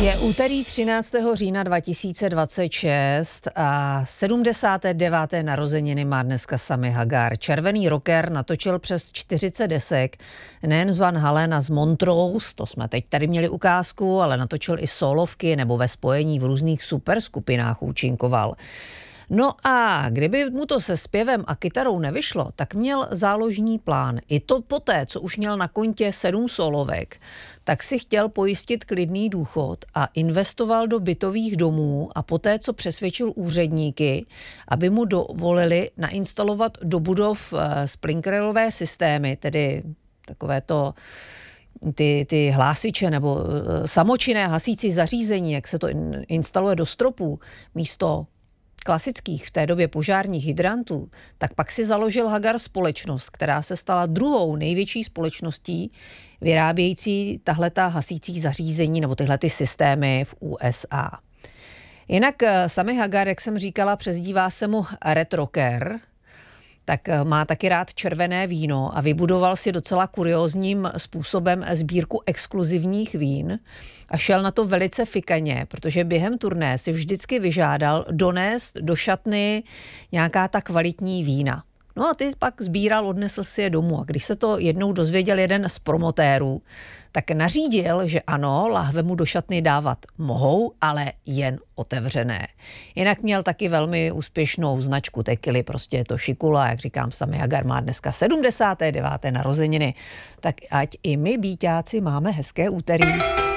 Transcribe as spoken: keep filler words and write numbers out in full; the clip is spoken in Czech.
Je úterý třináctého října dva tisíce dvacet šest a sedmdesáté deváté narozeniny má dneska Sammy Hagar. Červený rocker natočil přes čtyřicet desek, nejen z Van Halena, z Montrose, to jsme teď tady měli ukázku, ale natočil i solovky nebo ve spojení v různých superskupinách účinkoval. No a kdyby mu to se zpěvem a kytarou nevyšlo, tak měl záložní plán. I to poté, co už měl na kontě sedm solovek, tak si chtěl pojistit klidný důchod a investoval do bytových domů a poté, co přesvědčil úředníky, aby mu dovolili nainstalovat do budov sprinklerové systémy, tedy takovéto ty, ty hlásiče nebo samočinné hasící zařízení, jak se to instaluje do stropů, místo klasických v té době požárních hydrantů, tak pak si založil Hagar společnost, která se stala druhou největší společností vyrábějící tahleta hasící zařízení nebo tyhle ty systémy v U S A. Jinak Sammy Hagar, jak jsem říkala, přezdívá se mu Red Rocker, tak má taky rád červené víno a vybudoval si docela kuriózním způsobem sbírku exkluzivních vín a šel na to velice fikaně, protože během turné si vždycky vyžádal donést do šatny nějaká ta kvalitní vína. No a ty pak sbíral, odnesl si je domů a když se to jednou dozvěděl jeden z promotérů, tak nařídil, že ano, lahve mu do šatny dávat mohou, ale jen otevřené. Jinak měl taky velmi úspěšnou značku tekily, prostě je to šikula, jak říkám, Sammy Hagar má dneska sedmdesáté deváté narozeniny, tak ať i my, býťáci, máme hezké úterý.